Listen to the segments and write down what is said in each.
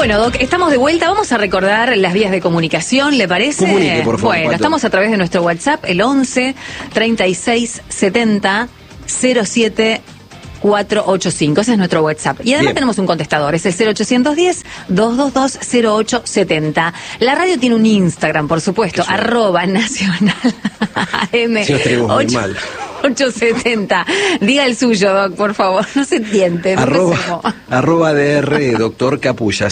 Bueno, Doc, estamos de vuelta. Vamos a recordar las vías de comunicación, ¿le parece? Comunique, por favor, bueno, Pato. estamos a través de nuestro WhatsApp, el 11 36 70 07 485. Ese es nuestro WhatsApp. Y además Bien. tenemos un contestador, es el 0810 222 0870. La radio tiene un Instagram, por supuesto, Eso. @nacional AM Si nos tenemos muy mal. 870. Diga el suyo, Doc, por favor. No se tiente. empecemos. Arroba DR, doctor Capulla,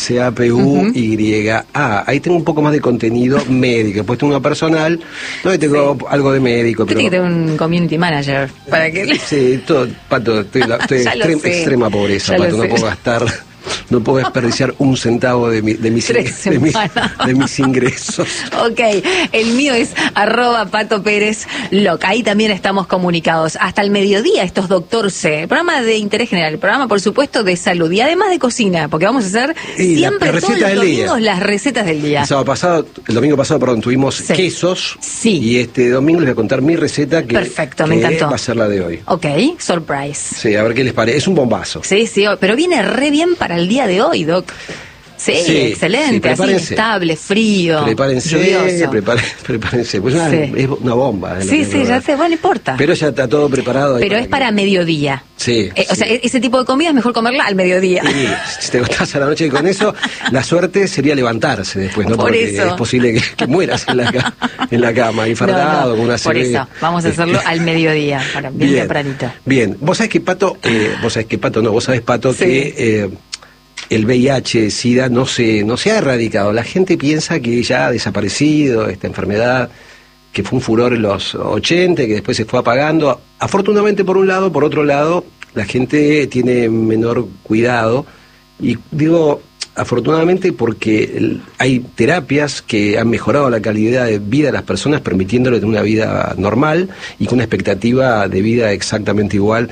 CAPUYA. Ahí tengo un poco más de contenido médico. Después tengo una personal, no, y tengo algo de médico. Usted Pero tiene que tener un community manager para que... sí, todo, Pato, estoy Ya lo sé. extrema pobreza, Ya lo Pato, no sé. puedo gastar, no puedo desperdiciar un centavo de mis 3 semanas. de mis ingresos. Ok, el mío es @Pato Pérez Loc. Ahí también estamos comunicados. Hasta el mediodía, estos Doctor C. Programa de interés general, programa, por supuesto, de salud y además de cocina, porque vamos a hacer Y siempre la todos receta los del día. domingos las recetas del día. El domingo pasado, tuvimos Sí. quesos. Sí. Y este domingo les voy a contar mi receta que, Perfecto, me que encantó. va a ser la de hoy. Ok, surprise. Sí, a ver qué les parece. Es un bombazo. Sí, pero viene re bien para el día de hoy, Doc. Sí, Sí, excelente, sí, prepárense. así estable, frío, Prepárense, lluvioso. prepárense. Pues Sí. es una bomba. Es lo Sí, que ya verdad. sé, bueno, no importa. Pero ya está todo preparado. ahí Pero es que- para mediodía. Sí. O sea, ese tipo de comida es mejor comerla al mediodía. Sí, si te acostás a la noche y con eso, la suerte sería levantarse después, ¿no? Por Porque eso. es posible que mueras en la cama, infardado, No, con una por CB. eso, vamos a hacerlo al mediodía, bien tempranito. Bien, vos sabés que Pato, vos sabés, Pato, Sí. que el VIH, SIDA no se ha erradicado. La gente piensa que ya ha desaparecido esta enfermedad, que fue un furor en los 80, que después se fue apagando. Afortunadamente por un lado, por otro lado, la gente tiene menor cuidado. Y digo, afortunadamente porque hay terapias que han mejorado la calidad de vida de las personas, permitiéndoles tener una vida normal y con una expectativa de vida exactamente igual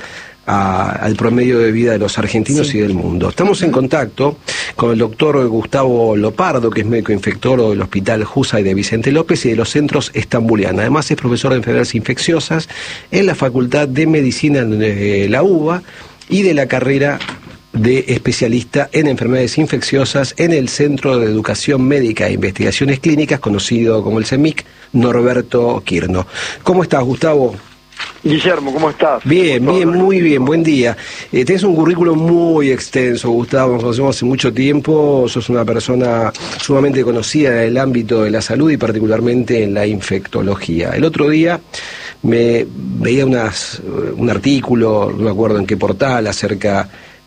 al promedio de vida de los argentinos Sí. y del mundo. Estamos en contacto con el doctor Gustavo Lopardo, que es médico infectólogo del Hospital Jusay de Vicente López y de los centros Estambuliana. Además es profesor de enfermedades infecciosas en la Facultad de Medicina de la UBA y de la carrera de especialista en enfermedades infecciosas en el Centro de Educación Médica e Investigaciones Clínicas, conocido como el CEMIC, Norberto Quirno. ¿Cómo estás, Gustavo? Guillermo, ¿cómo estás? Bien, muy bien, buen día. Tenés un currículum muy extenso, Gustavo, nos conocemos hace mucho tiempo, sos una persona sumamente conocida en el ámbito de la salud y particularmente en la infectología. El otro día me veía un artículo, no me acuerdo en qué portal, acerca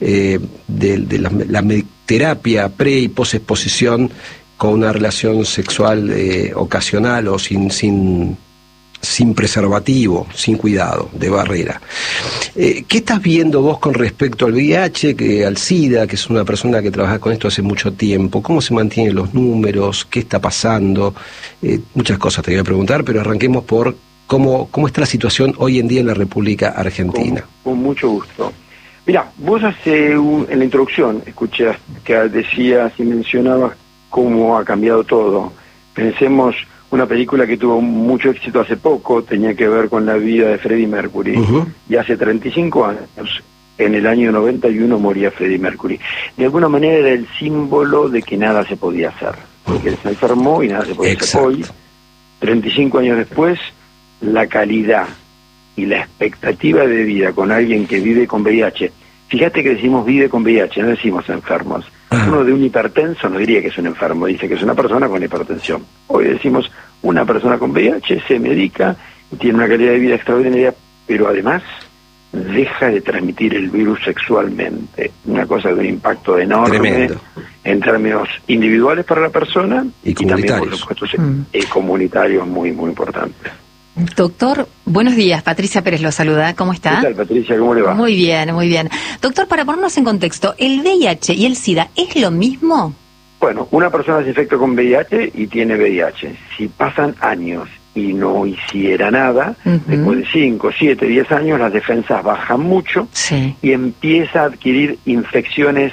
de la terapia pre y posexposición con una relación sexual ocasional o sin preservativo, sin cuidado, de barrera. ¿Qué estás viendo vos con respecto al VIH, al SIDA, que es una persona que trabaja con esto hace mucho tiempo? ¿Cómo se mantienen los números? ¿Qué está pasando? Muchas cosas te voy a preguntar, pero arranquemos por cómo está la situación hoy en día en la República Argentina. Con mucho gusto. Mira, vos en la introducción escuché que decías y mencionabas cómo ha cambiado todo. Pensemos, una película que tuvo mucho éxito hace poco, tenía que ver con la vida de Freddie Mercury. Y hace 35 años, en el año 91, moría Freddie Mercury. De alguna manera era el símbolo de que nada se podía hacer. Porque él se enfermó y nada se podía hacer. Hoy, 35 años después, la calidad y la expectativa de vida con alguien que vive con VIH. Fíjate que decimos vive con VIH, no decimos enfermos. Uno de un hipertenso no diría que es un enfermo, dice que es una persona con hipertensión. Hoy decimos una persona con VIH se medica, tiene una calidad de vida extraordinaria, pero además deja de transmitir el virus sexualmente. Una cosa de un impacto enorme. Tremendo. En términos individuales para la persona Y también, por comunitarios. supuesto, comunitarios muy, muy importantes. Doctor, buenos días. Patricia Pérez lo saluda. ¿Cómo está? ¿Qué tal, Patricia? ¿Cómo le va? Muy bien, muy bien. Doctor, para ponernos en contexto, ¿el VIH y el SIDA es lo mismo? Bueno, una persona se infecta con VIH y tiene VIH. Si pasan años y no hiciera nada, después de 5, 7, 10 años, las defensas bajan mucho y empieza a adquirir infecciones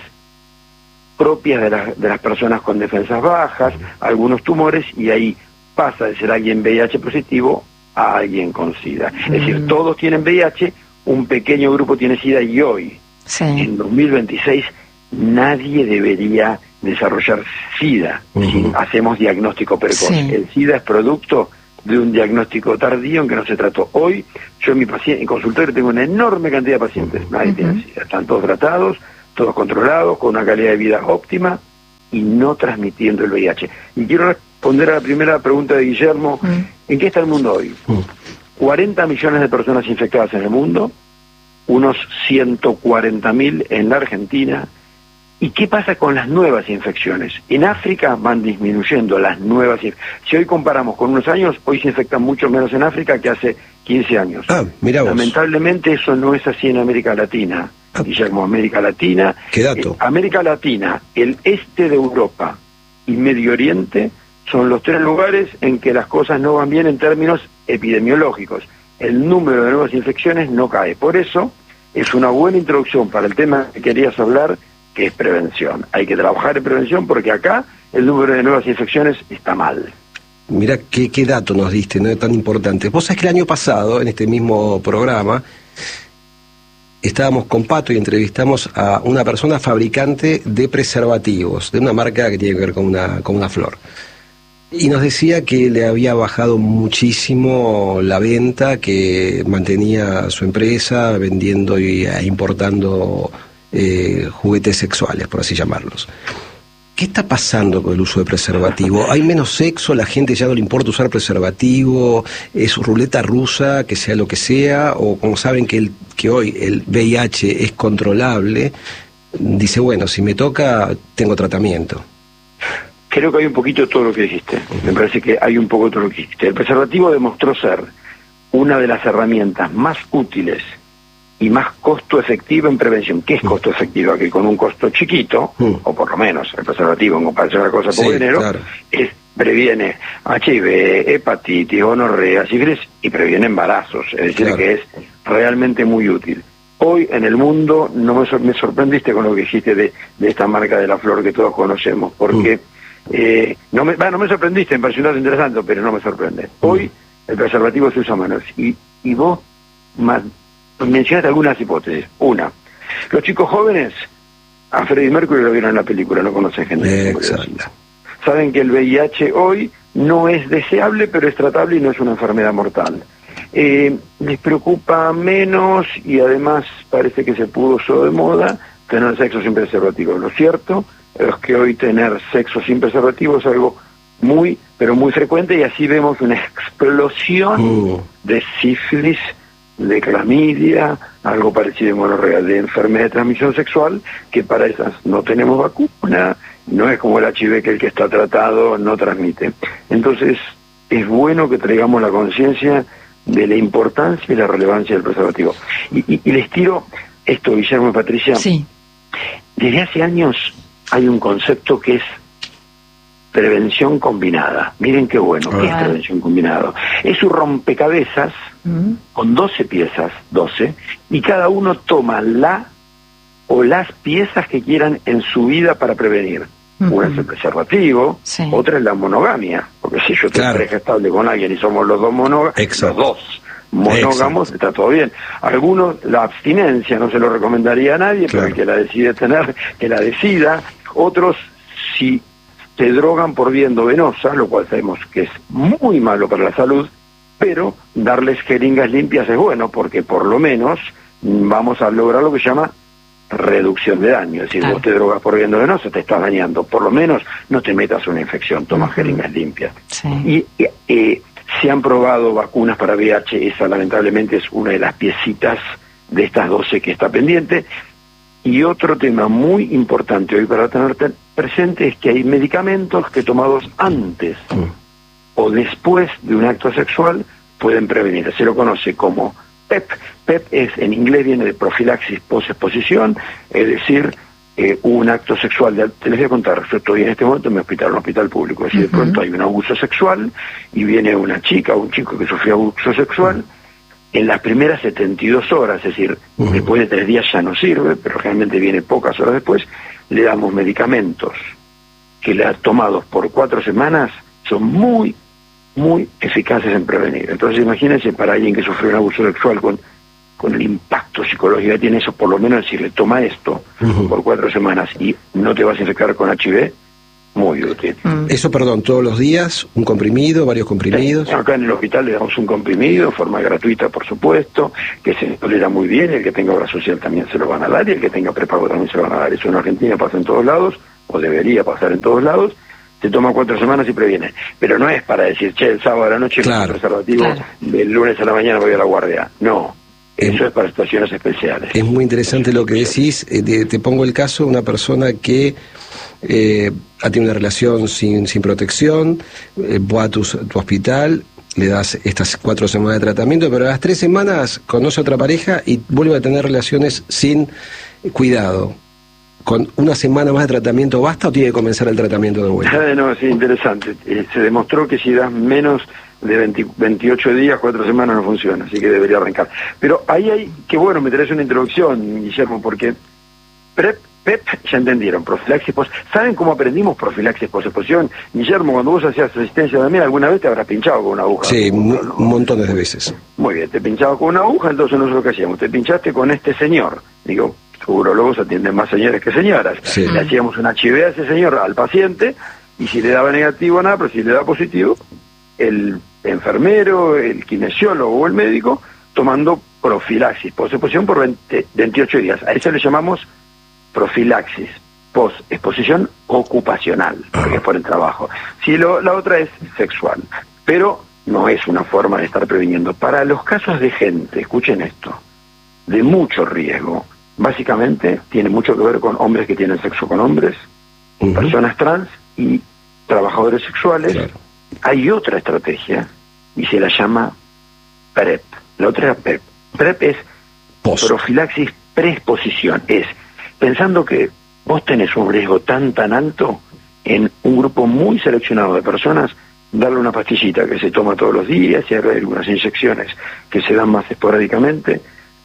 propias de las personas con defensas bajas, algunos tumores, y ahí pasa de ser alguien VIH positivo a alguien con SIDA. Es decir, todos tienen VIH, un pequeño grupo tiene SIDA y hoy, en 2026, nadie debería desarrollar SIDA si hacemos diagnóstico precoz. Sí. El SIDA es producto de un diagnóstico tardío en que no se trató. Hoy, yo en consultorio tengo una enorme cantidad de pacientes, nadie tiene SIDA, están todos tratados, todos controlados, con una calidad de vida óptima y no transmitiendo el VIH. Y quiero responder a la primera pregunta de Guillermo, ¿en qué está el mundo hoy? 40 millones de personas infectadas en el mundo, unos 140.000 en la Argentina. ¿Y qué pasa con las nuevas infecciones? En África van disminuyendo las nuevas infecciones. Si hoy comparamos con unos años, hoy se infectan mucho menos en África que hace 15 años. Mirá vos. Lamentablemente eso no es así en América Latina. Guillermo, América Latina. ¿Qué dato? América Latina, el este de Europa y Medio Oriente son los tres lugares en que las cosas no van bien en términos epidemiológicos. El número de nuevas infecciones no cae. Por eso es una buena introducción para el tema que querías hablar, que es prevención. Hay que trabajar en prevención porque acá el número de nuevas infecciones está mal. Mirá qué dato nos diste, ¿no? Tan importante. Vos sabés que el año pasado, en este mismo programa, estábamos con Pato y entrevistamos a una persona fabricante de preservativos, de una marca que tiene que ver con una flor. Y nos decía que le había bajado muchísimo la venta, que mantenía su empresa vendiendo e importando juguetes sexuales, por así llamarlos. ¿Qué está pasando con el uso de preservativo? ¿Hay menos sexo? ¿La gente ya no le importa usar preservativo? ¿Es ruleta rusa, que sea lo que sea? ¿O como saben que hoy el VIH es controlable, dice, bueno, si me toca, tengo tratamiento? Creo que hay un poquito de todo lo que dijiste. Me parece que hay un poco de todo lo que dijiste. El preservativo demostró ser una de las herramientas más útiles y más costo efectiva en prevención. ¿Qué es costo efectiva? Que con un costo chiquito, o por lo menos el preservativo en comparación a la cosa por dinero, claro, previene HIV, hepatitis, gonorrea, sífilis y previene embarazos. Es decir, claro, que es realmente muy útil. Hoy en el mundo me sorprendiste con lo que dijiste de esta marca de la flor que todos conocemos, porque no me sorprendiste, me pareció interesante, pero no me sorprende. Hoy el preservativo se usa menos. Y vos mencionaste algunas hipótesis. Una, los chicos jóvenes a Freddie Mercury lo vieron en la película, no conocen gente. Saben que el VIH hoy no es deseable, pero es tratable y no es una enfermedad mortal. Les preocupa menos y además parece que se puso de moda tener sexo sin preservativo. Lo cierto es que hoy tener sexo sin preservativo es algo muy, pero muy frecuente, y así vemos una explosión de sífilis, de clamidia, algo parecido en gonorrea, de enfermedad de transmisión sexual, que para esas no tenemos vacuna, no es como el HIV, que el que está tratado no transmite. Entonces es bueno que traigamos la conciencia de la importancia y la relevancia del preservativo. Y les tiro esto, Guillermo y Patricia. Sí. Desde hace años hay un concepto que es prevención combinada. Miren qué bueno que es prevención combinada. Es un rompecabezas con 12 piezas, 12, y cada uno toma la o las piezas que quieran en su vida para prevenir. Una es el preservativo, otra es la monogamia, porque si yo tengo pareja estable con alguien y somos los dos monógamos, está todo bien. Algunos, la abstinencia, no se lo recomendaría a nadie, pero el que la decide tener, que la decida. Otros, si se drogan por vía endovenosa, lo cual sabemos que es muy malo para la salud, pero darles jeringas limpias es bueno, porque por lo menos vamos a lograr lo que se llama reducción de daño. Es decir, vos te drogas por vía endovenosa, te estás dañando, por lo menos no te metas una infección, tomas jeringas limpias. Y se han probado vacunas para VIH, esa lamentablemente es una de las piecitas de estas 12 que está pendiente. Y otro tema muy importante hoy para tener presente es que hay medicamentos que tomados antes o después de un acto sexual pueden prevenir. Se lo conoce como PEP. PEP en inglés viene de profilaxis post-exposición, es decir, un acto sexual. Te les voy a contar, yo estoy en este momento en mi hospital, un hospital público. Si de pronto hay un abuso sexual y viene una chica o un chico que sufrió abuso sexual, en las primeras 72 horas, es decir, después de 3 días ya no sirve, pero realmente viene pocas horas después, le damos medicamentos que tomados por 4 semanas son muy, muy eficaces en prevenir. Entonces imagínense, para alguien que sufrió un abuso sexual con con el impacto psicológico que tiene eso, por lo menos decirle, toma esto por 4 semanas y no te vas a infectar con HIV, muy útil. Eso, perdón, todos los días, un comprimido, varios comprimidos. Acá en el hospital le damos un comprimido, de forma gratuita, por supuesto, que se tolera muy bien, el que tenga obra social también se lo van a dar, y el que tenga prepago también se lo van a dar. Eso en Argentina pasa en todos lados, o debería pasar en todos lados. Se toma 4 semanas y previene. Pero no es para decir, che, el sábado a la noche con preservativo, del lunes a la mañana voy a la guardia. No. Eso es para situaciones especiales. Es muy interesante lo que decís. Te pongo el caso de una persona que ha tenido una relación sin protección, va a tu hospital, le das estas 4 semanas de tratamiento, pero a las 3 semanas conoce a otra pareja y vuelve a tener relaciones sin cuidado. ¿Con una semana más de tratamiento basta o tiene que comenzar el tratamiento de vuelta? No, sí, interesante. Se demostró que si das menos de 28 días, 4 semanas no funciona, así que debería arrancar. Pero ahí hay, que bueno, me traes una introducción, Guillermo, porque PrEP, ya entendieron, profilaxis post. ¿Saben cómo aprendimos profilaxis post-exposición? Guillermo, cuando vos hacías asistencia también, alguna vez te habrás pinchado con una aguja. Sí, montones de veces. Muy bien, te pinchaba con una aguja, entonces nosotros lo que hacíamos, te pinchaste con este señor. Digo, urólogos atienden más señores que señoras. Sí. Le hacíamos una HIV a ese señor, al paciente, y si le daba negativo nada, pero si le daba positivo, el enfermero, el kinesiólogo o el médico tomando profilaxis post-exposición por 28 días. A eso le llamamos profilaxis post-exposición ocupacional, porque es por el trabajo. Si la otra es sexual, pero no es una forma de estar previniendo. Para los casos de gente, escuchen esto, de mucho riesgo, básicamente tiene mucho que ver con hombres que tienen sexo con hombres, personas trans y trabajadores sexuales. Claro. Hay otra estrategia y se la llama PrEP. La otra es PrEP. PrEP es profilaxis preexposición. Es pensando que vos tenés un riesgo tan alto en un grupo muy seleccionado de personas, darle una pastillita que se toma todos los días y hay algunas inyecciones que se dan más esporádicamente.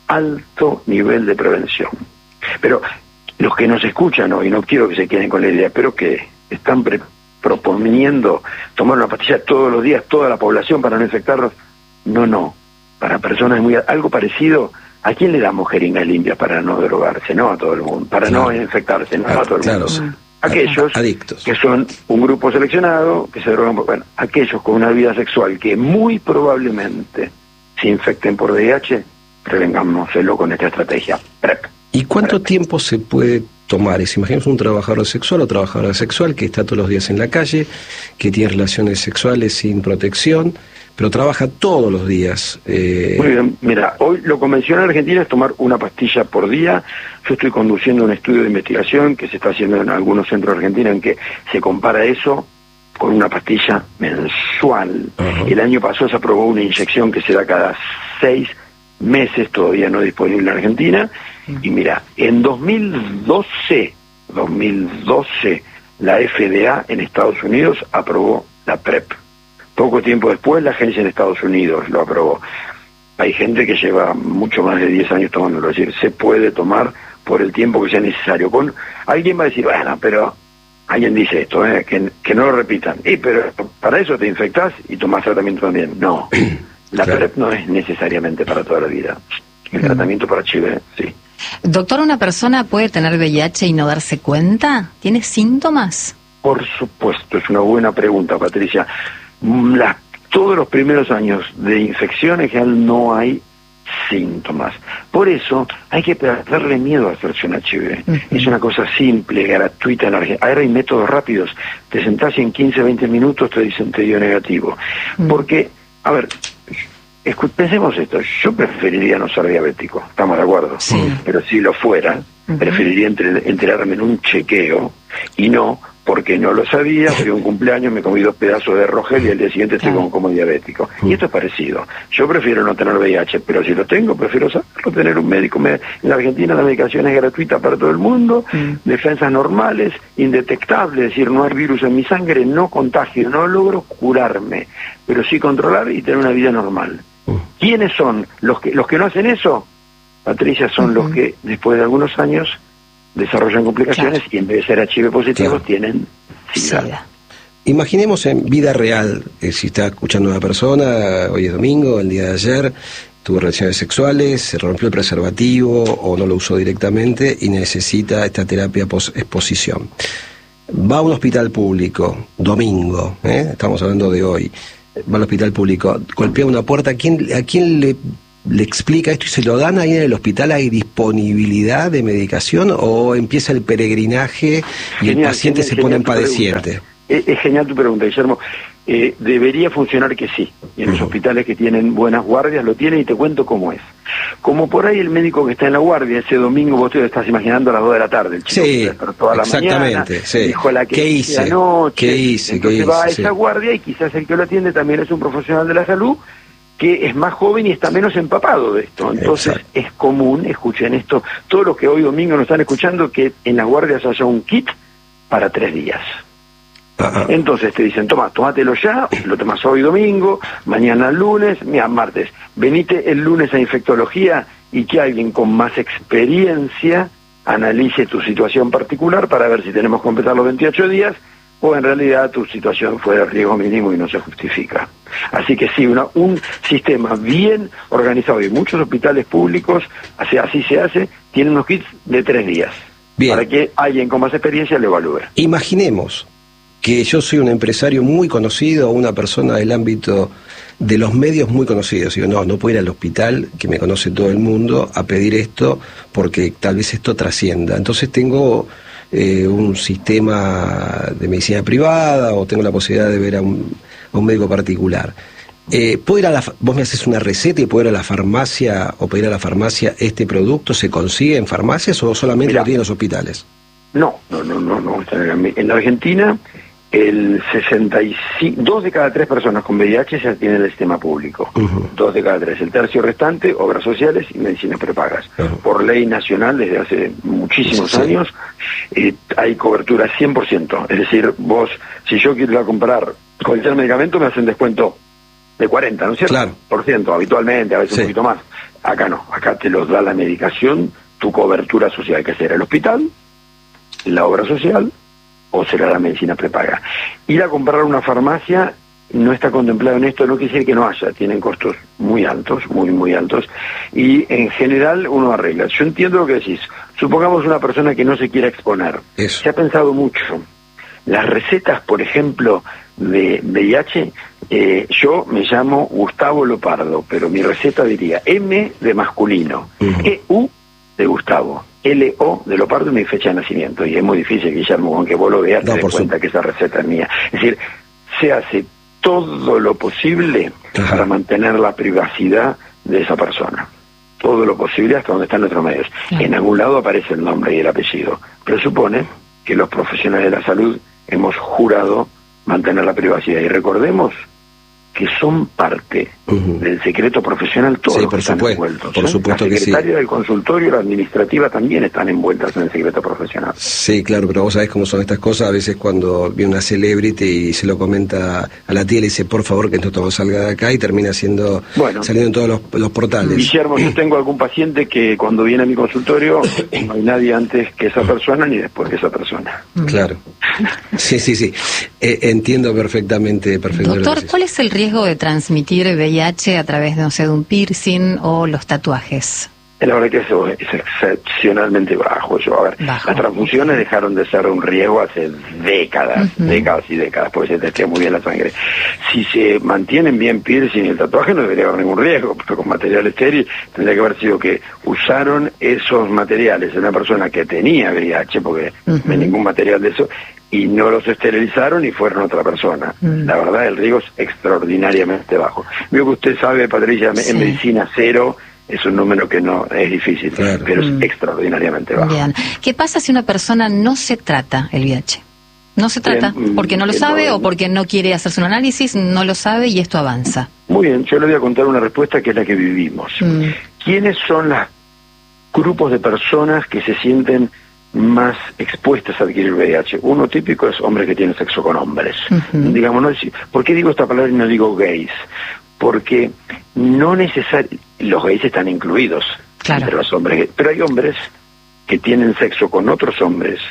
Alto nivel de prevención. Pero los que nos escuchan hoy, no quiero que se queden con la idea, pero que están proponiendo tomar una pastilla todos los días, toda la población para no infectarlos, no. Para personas muy... Algo parecido, ¿a quién le damos jeringas limpias para no drogarse? No a todo el mundo. Para no infectarse, no a todo el mundo. Aquellos adictos, que son un grupo seleccionado, que se drogan... Bueno, aquellos con una vida sexual que muy probablemente se infecten por VIH, prevengámoslo con esta estrategia PrEP. ¿Y cuánto tiempo se puede tomar? Si imaginemos un trabajador sexual o trabajadora sexual que está todos los días en la calle, que tiene relaciones sexuales sin protección, pero trabaja todos los días. Muy bien, mira, hoy lo convencional en Argentina es tomar una pastilla por día. Yo estoy conduciendo un estudio de investigación que se está haciendo en algunos centros de Argentina en que se compara eso con una pastilla mensual. El año pasado se aprobó una inyección que se da cada 6 meses, todavía no disponible en Argentina, y mira, en 2012, la FDA en Estados Unidos aprobó la PrEP. Poco tiempo después la agencia en Estados Unidos lo aprobó. Hay gente que lleva mucho más de 10 años tomándolo, es decir, se puede tomar por el tiempo que sea necesario. Alguien va a decir, bueno, pero alguien dice esto, que no lo repitan, pero para eso te infectás y tomás tratamiento también. No. La PrEP no es necesariamente para toda la vida. El tratamiento para HIV, sí. Doctor, ¿una persona puede tener VIH y no darse cuenta? ¿Tiene síntomas? Por supuesto, es una buena pregunta, Patricia. Todos los primeros años de infección en general no hay síntomas. Por eso hay que perderle miedo a hacerse un HIV. Es una cosa simple, gratuita en Argentina. Ahora hay métodos rápidos. Te sentás y en 15, 20 minutos te dicen te dio negativo. Porque, a ver, pensemos esto, yo preferiría no ser diabético, ¿estamos de acuerdo? Sí. Pero si lo fuera, preferiría enterarme en un chequeo y no porque no lo sabía, fui a un cumpleaños, me comí 2 pedazos de Rogel y al día siguiente estoy como diabético. Y esto es parecido. Yo prefiero no tener VIH, pero si lo tengo, prefiero saberlo, tener un médico. En la Argentina la medicación es gratuita para todo el mundo, defensas normales, indetectables, es decir, no hay virus en mi sangre, no contagio, no logro curarme, pero sí controlar y tener una vida normal. ¿Quiénes son los que no hacen eso? Patricia, son los que después de algunos años desarrollan complicaciones y en vez de ser HIV positivos tienen SIDA. Imaginemos en vida real, si está escuchando una persona, hoy es domingo, el día de ayer, tuvo relaciones sexuales, se rompió el preservativo o no lo usó directamente y necesita esta terapia post-exposición. Va a un hospital público, domingo, estamos hablando de hoy, va al hospital público, golpea una puerta, ¿a quién le explica esto y se lo dan ahí en el hospital? ¿Hay disponibilidad de medicación o empieza el peregrinaje y el paciente se pone padeciente? Es genial tu pregunta, Guillermo. Debería funcionar que sí. Y en los hospitales que tienen buenas guardias lo tienen, y te cuento cómo es. Como por ahí el médico que está en la guardia, ese domingo vos te estás imaginando a las 2 de la tarde, el chico sí, que despertó a la mañana, dijo la que hice anoche, entonces va a esa guardia y quizás el que lo atiende también es un profesional de la salud que es más joven y está menos empapado de esto. Entonces es común, escuchen esto, todos los que hoy domingo nos están escuchando, que en las guardias haya un kit para 3 días. Entonces te dicen, tómatelo ya, lo tomas hoy domingo, mañana lunes, mira, martes, venite el lunes a infectología y que alguien con más experiencia analice tu situación particular para ver si tenemos que completar los 28 días o en realidad tu situación fue de riesgo mínimo y no se justifica. Así que sí, un sistema bien organizado, y muchos hospitales públicos, así se hace, tienen unos kits de 3 días, para que alguien con más experiencia lo evalúe. Imaginemos que yo soy un empresario muy conocido, una persona del ámbito de los medios muy conocidos. Digo, no puedo ir al hospital, que me conoce todo el mundo, a pedir esto, porque tal vez esto trascienda. Entonces tengo un sistema de medicina privada, o tengo la posibilidad de ver a un médico particular. ¿Puedo ir vos me haces una receta y puedo ir a la farmacia o pedir a la farmacia este producto? ¿Se consigue en farmacias o solamente lo tienen en los hospitales? No. En Argentina, el 2 de cada 3 personas con VIH ya tienen el sistema público. 2 de cada 3. El tercio restante, obras sociales y medicinas prepagas. Por ley nacional, desde hace muchísimos años, hay cobertura 100%. Es decir, vos, si yo quiero ir a comprar cualquier medicamento, me hacen descuento de 40, ¿no es cierto? Claro. Por ciento, habitualmente, a veces un poquito más. Acá no, acá te los da la medicación, tu cobertura social, que será el hospital, la obra social, o será la medicina prepaga. Ir a comprar a una farmacia no está contemplado en esto, no quiere decir que no haya, tienen costos muy altos, muy altos, y en general uno arregla. Yo entiendo lo que decís. Supongamos una persona que no se quiera exponer. Eso. Se ha pensado mucho. Las recetas, por ejemplo, de VIH, yo me llamo Gustavo Lopardo, pero mi receta diría M de masculino, EU de Gustavo, LO de Lopardo y mi fecha de nacimiento. Y es muy difícil, Guillermo, aunque vos lo veas, te des cuenta que esa receta es mía. Es decir, se hace todo lo posible para mantener la privacidad de esa persona. Todo lo posible hasta donde están nuestros medios. En algún lado aparece el nombre y el apellido. Presupone que los profesionales de la salud hemos jurado mantener la privacidad. Y recordemos que son parte del secreto profesional, todos los que están envueltos. Por supuesto que sí. La secretaria del consultorio y la administrativa también están envueltas en el secreto profesional. Sí, claro, pero vos sabés cómo son estas cosas. A veces cuando viene una celebrity y se lo comenta a la tía, le dice, por favor, que esto no salga de acá, y termina saliendo en todos los portales. Guillermo, yo tengo algún paciente que cuando viene a mi consultorio no hay nadie antes que esa persona ni después que esa persona. Claro. Sí. Entiendo perfectamente. Doctor, ¿cuál es el riesgo de transmitir VIH a través, no sé, de un piercing o los tatuajes? La verdad que eso es excepcionalmente bajo. Las transfusiones dejaron de ser un riesgo hace décadas y décadas, porque se testea muy bien la sangre. Si se mantienen bien piercing y el tatuaje, no debería haber ningún riesgo, pero con material estéril tendría que haber sido que usaron esos materiales en una persona que tenía VIH, porque no hay ningún material de eso, y no los esterilizaron y fueron otra persona. La verdad, el riesgo es extraordinariamente bajo. Veo que usted sabe, Patricia, en medicina cero es un número que no es difícil, pero es extraordinariamente bajo. Bien. ¿Qué pasa si una persona no se trata el VIH? No se trata porque no lo sabe o porque no quiere hacerse un análisis, no lo sabe y esto avanza. Muy bien, yo le voy a contar una respuesta que es la que vivimos. ¿Quiénes son los grupos de personas que se sienten más expuestas a adquirir VIH? Uno típico es hombres que tienen sexo con hombres. Digamos, no, ¿por qué digo esta palabra y no digo gays? Porque no necesariamente los gays están incluidos entre los hombres, pero hay hombres que tienen sexo con otros hombres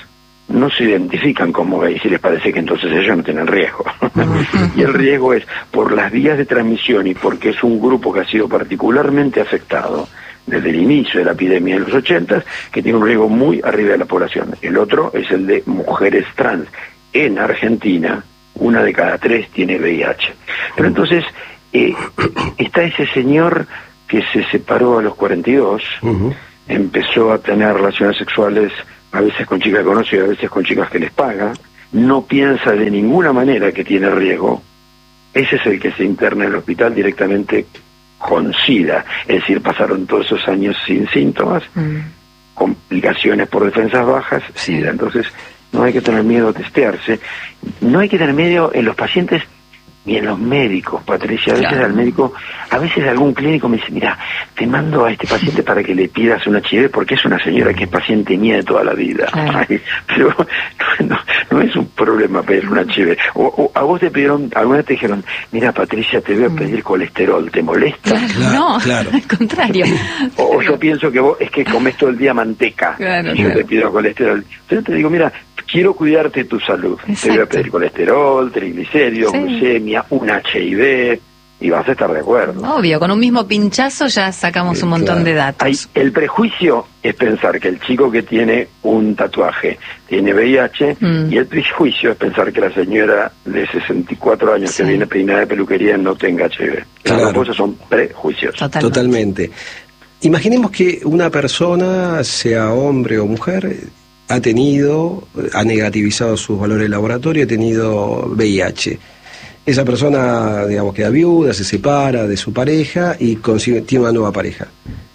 no se identifican como gays y les parece que entonces ellos no tienen riesgo. Y el riesgo es por las vías de transmisión y porque es un grupo que ha sido particularmente afectado desde el inicio de la epidemia en los 80, que tiene un riesgo muy arriba de la población. El otro es el de mujeres trans. En Argentina, 1 de cada 3 tiene VIH. Pero entonces, está ese señor que se separó a los 42, empezó a tener relaciones sexuales a veces con chicas que conoce y a veces con chicas que les paga, no piensa de ninguna manera que tiene riesgo. Ese es el que se interna en el hospital directamente con SIDA, es decir, pasaron todos esos años sin síntomas, complicaciones por defensas bajas, SIDA. Entonces, no hay que tener miedo a testearse, no hay que tener miedo en los pacientes ni en los médicos, Patricia. A veces al médico, a veces algún clínico me dice, mira, te mando a este paciente para que le pidas un HIV porque es una señora que es paciente mía de toda la vida. Ay, pero no es un problema pedir un HIV. O a vos te pidieron, alguna vez te dijeron, mira, Patricia, te voy a pedir colesterol, ¿te molesta? No, al contrario. O yo pienso que vos es que comés todo el día manteca y yo te pido colesterol. Entonces te digo, mira, quiero cuidarte tu salud. Exacto. Te voy a pedir colesterol, triglicéridos, glucemia, un HIV, y vas a estar de acuerdo. Obvio, con un mismo pinchazo ya sacamos un montón de datos. El prejuicio es pensar que el chico que tiene un tatuaje tiene VIH, y el prejuicio es pensar que la señora de 64 años que viene peinada de peluquería no tenga HIV. Las dos cosas son prejuicios. Totalmente. Imaginemos que una persona, sea hombre o mujer, ha negativizado sus valores de laboratorio, ha tenido VIH. Esa persona, digamos, queda viuda, se separa de su pareja y tiene una nueva pareja.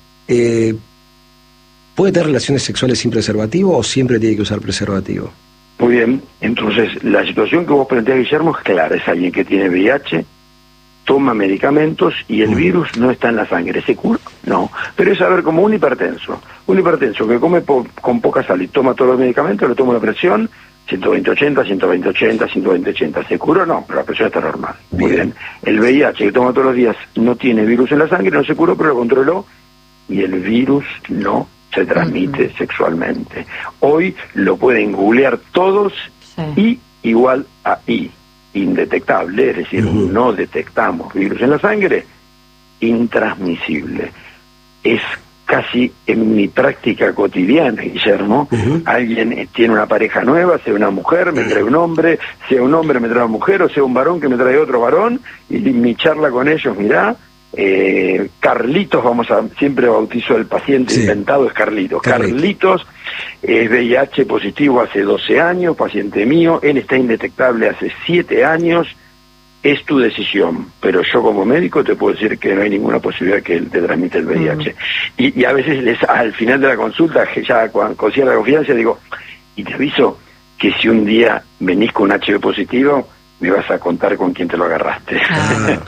¿Puede tener relaciones sexuales sin preservativo o siempre tiene que usar preservativo? Muy bien, entonces la situación que vos planteás, Guillermo, es clara. Es alguien que tiene VIH, toma medicamentos y el virus no está en la sangre. ¿Se cura? No. Pero es, a ver, como un hipertenso que come con poca sal y toma todos los medicamentos, le toma la presión, 120-80, 120-80, 120-80. ¿Se cura? No, pero la presión está normal. Muy bien. El VIH que toma todos los días no tiene virus en la sangre, no se curó, pero lo controló y el virus no se transmite sexualmente. Hoy lo pueden googlear todos, I igual a I. Indetectable, es decir, no detectamos virus en la sangre, intransmisible. Es casi en mi práctica cotidiana, Guillermo, alguien tiene una pareja nueva, sea una mujer, me trae un hombre, sea un hombre, me trae una mujer, o sea un varón que me trae otro varón, y mi charla con ellos, mirá, Carlitos, siempre bautizo al paciente inventado, es Carlitos. Carlitos es VIH positivo hace 12 años, paciente mío, él está indetectable hace 7 años, es tu decisión, pero yo como médico te puedo decir que no hay ninguna posibilidad que él te transmita el VIH. Y a veces al final de la consulta, ya con cierta confianza, digo, y te aviso que si un día venís con un HIV positivo, me vas a contar con quién te lo agarraste. Claro.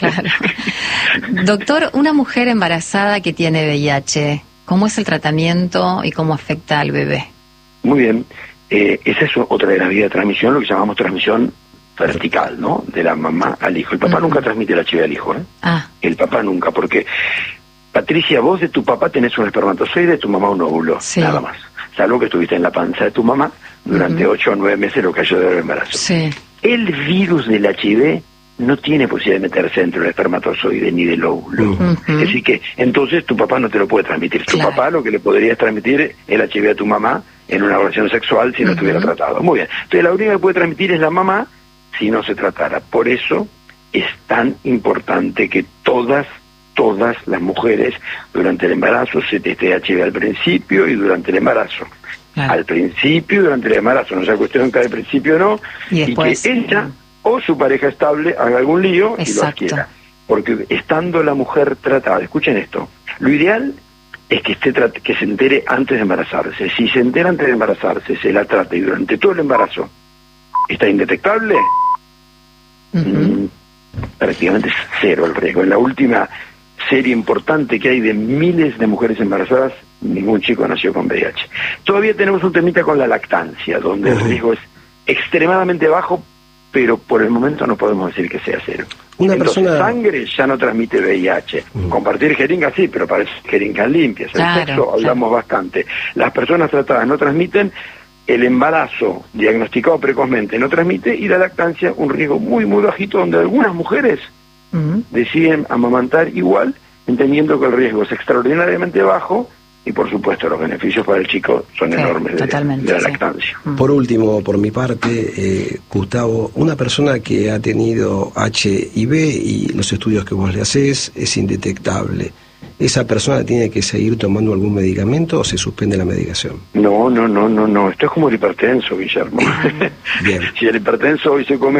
Doctor, una mujer embarazada que tiene VIH, ¿cómo es el tratamiento y cómo afecta al bebé? Muy bien. Esa es otra de las vías de transmisión, lo que llamamos transmisión vertical, ¿no? De la mamá al hijo. El papá nunca transmite el HIV al hijo, ¿eh? El papá nunca, porque, Patricia, vos de tu papá tenés un espermatozoide, de tu mamá un óvulo, nada más. Salvo que estuviste en la panza de tu mamá durante 8 o 9 meses, lo que ayudó del embarazo. El virus del HIV no tiene posibilidad de meterse dentro del espermatozoide ni del óvulo. Así que entonces tu papá no te lo puede transmitir. Tu papá lo que le podría transmitir el HIV a tu mamá en una relación sexual si no estuviera tratado. Muy bien. Entonces la única que puede transmitir es la mamá si no se tratara. Por eso es tan importante que todas las mujeres durante el embarazo se teste HIV al principio y durante el embarazo. Al principio y durante el embarazo, no sea cuestión que al principio no, y que ella o su pareja estable haga algún lío y lo adquiera. Porque estando la mujer tratada, escuchen esto, lo ideal es que que se entere antes de embarazarse. Si se entera antes de embarazarse, se la trata y durante todo el embarazo está indetectable, prácticamente es cero el riesgo. En la última serie importante que hay de miles de mujeres embarazadas, ningún chico nació con VIH. Todavía tenemos un temita con la lactancia, donde el riesgo es extremadamente bajo, pero por el momento no podemos decir que sea cero. Entonces, sangre ya no transmite VIH. Compartir jeringas sí, pero para eso jeringas limpias. El sexo hablamos bastante. Las personas tratadas no transmiten, el embarazo diagnosticado precozmente no transmite, y la lactancia un riesgo muy muy bajito, donde algunas mujeres deciden amamantar igual, entendiendo que el riesgo es extraordinariamente bajo y por supuesto los beneficios para el chico son enormes de la lactancia. Por último, por mi parte, Gustavo, una persona que ha tenido HIV y los estudios que vos le hacés es indetectable, ¿esa persona tiene que seguir tomando algún medicamento o se suspende la medicación? No, esto es como el hipertenso, Guillermo. Bien. Si el hipertenso hoy se come